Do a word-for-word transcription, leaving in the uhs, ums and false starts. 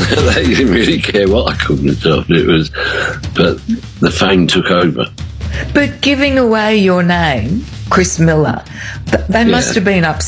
They didn't really care what I called myself. It was, but the fame took over. But giving away your name, Chris Miller, th- they Yeah. must have been upset